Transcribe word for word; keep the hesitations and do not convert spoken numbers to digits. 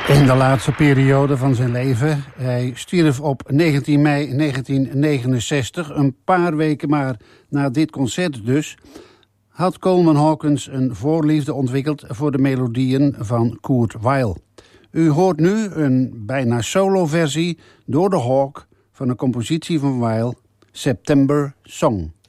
In de laatste periode van zijn leven, hij stierf op negentien mei negentien negenenzestig... een paar weken maar na dit concert dus, had Coleman Hawkins een voorliefde ontwikkeld voor de melodieën van Kurt Weill. U hoort nu een bijna solo-versie door de Hawk van een compositie van Weill, September Song.